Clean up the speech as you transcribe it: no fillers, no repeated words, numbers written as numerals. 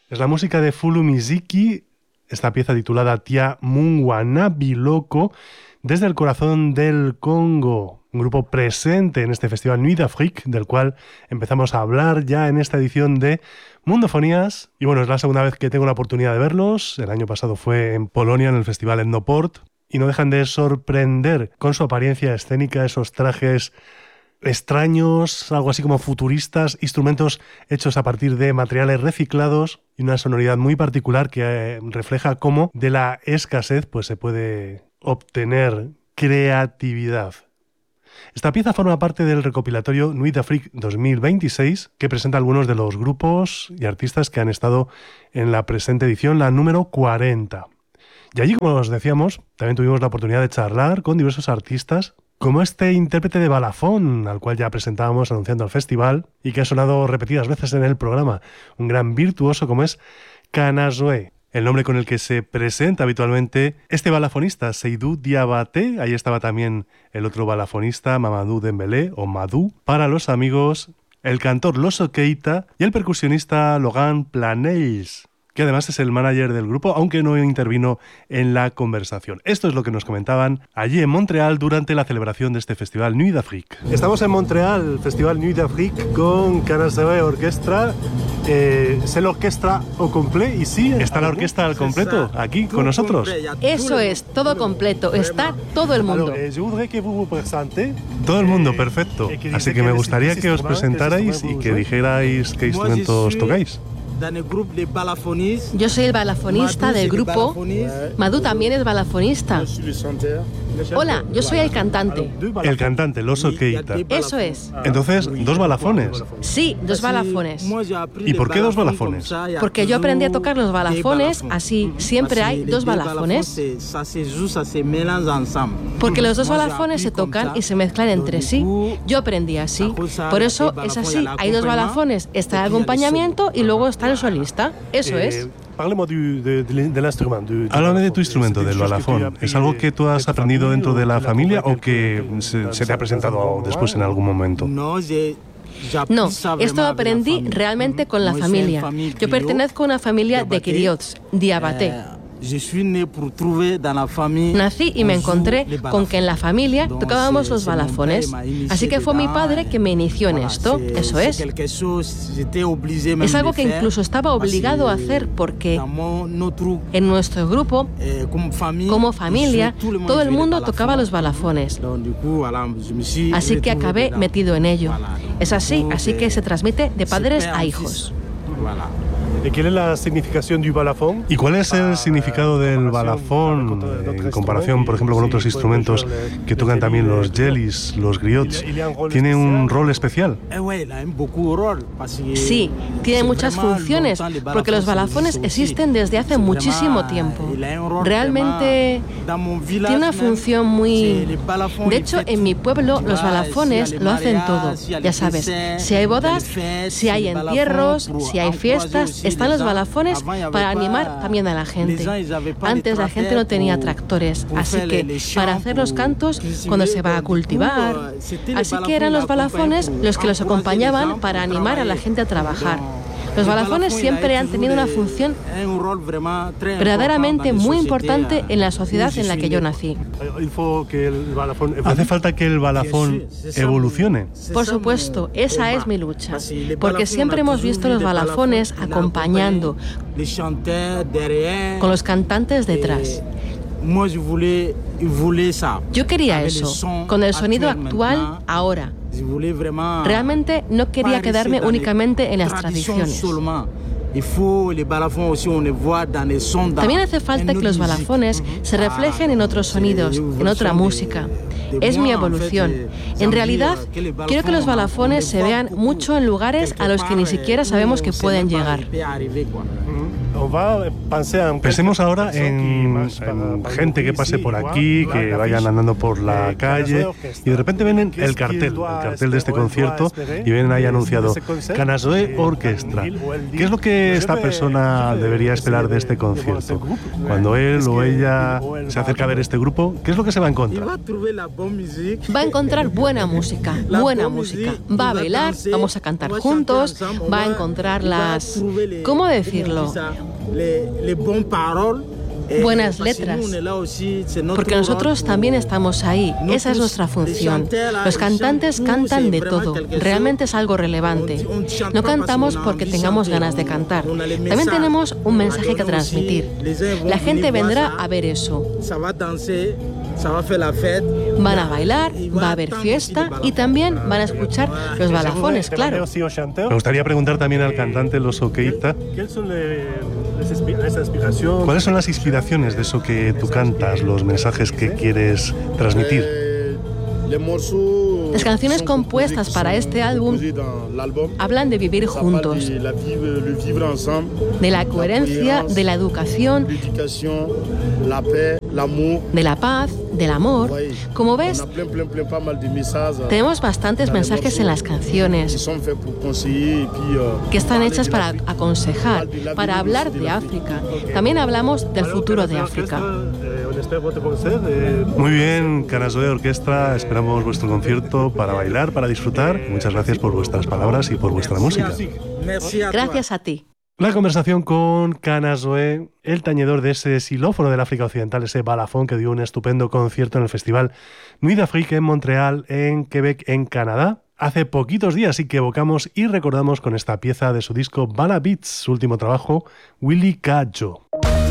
Es la música de Fulu Miziki, esta pieza titulada Tia Mungwana Biloko, desde el corazón del Congo, un grupo presente en este festival Nuit d'Afrique, del cual empezamos a hablar ya en esta edición de Mundofonías. Y bueno, es la segunda vez que tengo la oportunidad de verlos. El año pasado fue en Polonia, en el festival Etnoport, y no dejan de sorprender con su apariencia escénica, esos trajes extraños, algo así como futuristas, instrumentos hechos a partir de materiales reciclados y una sonoridad muy particular que refleja cómo de la escasez pues se puede obtener creatividad. Esta pieza forma parte del recopilatorio Nuit d'Afrique 2026, que presenta algunos de los grupos y artistas que han estado en la presente edición, la número 40. Y allí, como os decíamos, también tuvimos la oportunidad de charlar con diversos artistas, como este intérprete de balafón, al cual ya presentábamos anunciando el festival y que ha sonado repetidas veces en el programa, un gran virtuoso como es Kanazue, el nombre con el que se presenta habitualmente este balafonista, Seydou Diabaté. Ahí estaba también el otro balafonista, Mamadou Dembélé, o Madou, para los amigos, el cantor Loso Keita y el percusionista Logan Planells, que además es el manager del grupo, aunque no intervino en la conversación. Esto es lo que nos comentaban allí en Montreal durante la celebración de este festival Nuit d'Afrique. Estamos en Montreal, el festival Nuit d'Afrique, con Kanazue Orquestra. ¿Es la orquesta au complet? ¿Y sí? ¿Está la orquesta al completo aquí con nosotros? Eso es, todo completo. Está todo el mundo. Todo el mundo, perfecto. Así que me gustaría que os presentarais y que dijerais qué instrumentos tocáis. Yo soy el balafonista del grupo. Madou también es balafonista. Hola, yo soy el cantante. El cantante, Loso Keita. Eso es. Entonces, ¿dos balafones? Sí, dos balafones. ¿Y por qué dos balafones? Porque yo aprendí a tocar los balafones así. Siempre hay dos balafones. Porque los dos balafones se tocan y se mezclan entre sí. Yo aprendí así. Por eso es así. Hay dos balafones. Está el acompañamiento y luego está el solista. Eso es. Háblame de tu instrumento, del balafón. ¿Es algo que tú has aprendido dentro de la familia o que se te ha presentado después en algún momento? No, esto lo aprendí realmente con la familia. Yo pertenezco a una familia de griots, Diabaté. Nací y me encontré con que en la familia tocábamos los balafones. Así que fue mi padre que me inició en esto. Eso es. Es algo que incluso estaba obligado a hacer porque en nuestro grupo, como familia, todo el mundo tocaba los balafones. Así que acabé metido en ello. Es así, así que se transmite de padres a hijos. ¿Y cuál es la significación del balafón? ¿Y cuál es el significado del balafón en comparación, por ejemplo, con otros instrumentos que tocan también los jellies, los griots? ¿Tiene un rol especial? Sí, tiene muchas funciones, porque los balafones existen desde hace muchísimo tiempo. Realmente tiene una función muy... De hecho, en mi pueblo los balafones lo hacen todo. Ya sabes, si hay bodas, si hay entierros, si hay fiestas, están los balafones para animar también a la gente. Antes la gente no tenía tractores, así que para hacer los cantos cuando se va a cultivar, así que eran los balafones los que los acompañaban para animar a la gente a trabajar. Los balafones siempre han tenido una función verdaderamente muy importante en la sociedad en la que yo nací. ¿Hace falta que el balafón evolucione? Por supuesto, esa es mi lucha, porque siempre hemos visto los balafones acompañando, con los cantantes detrás. Yo quería eso, con el sonido actual ahora. Realmente no quería quedarme únicamente en las tradiciones. También hace falta que los balafones se reflejen en otros sonidos, en otra música. Es mi evolución. En realidad, quiero que los balafones se vean mucho en lugares a los que ni siquiera sabemos que pueden llegar. Pensemos ahora en gente que pase por aquí, que vayan andando por la calle y de repente ven el cartel de este concierto y ven ahí anunciado Kanazue Orquestra. ¿Qué es lo que esta persona debería esperar de este concierto? Cuando él o ella se acerca a ver este grupo, ¿qué es lo que se va a encontrar? va a encontrar buena música, va a bailar, vamos a cantar juntos, va a encontrar las... ¿cómo decirlo? Buenas letras, porque nosotros también estamos ahí, esa es nuestra función. Los cantantes cantan de todo, realmente es algo relevante. No cantamos porque tengamos ganas de cantar, también tenemos un mensaje que transmitir. La gente vendrá a ver eso. Van a bailar, va a haber fiesta y también van a escuchar los balafones, claro. Me gustaría preguntar también al cantante Los Okeita, ¿cuáles son las inspiraciones de eso que tú cantas, los mensajes que quieres transmitir? Las canciones compuestas para este álbum hablan de vivir juntos, de la coherencia, de la educación, de la paz, del amor. Como ves, tenemos bastantes mensajes en las canciones que están hechas para aconsejar, para hablar de África. También hablamos del futuro de África. Muy bien, Kanazoe Orquestra, esperamos vuestro concierto para bailar, para disfrutar. Muchas gracias por vuestras palabras y por vuestra música. Gracias a ti. La conversación con Kanazoe, el tañedor de ese xilófono del África Occidental, ese balafón que dio un estupendo concierto en el festival Nuit d'Afrique en Montreal, en Quebec, en Canadá, hace poquitos días, y que evocamos y recordamos con esta pieza de su disco Bala Beats, su último trabajo, Willy Ka Jo.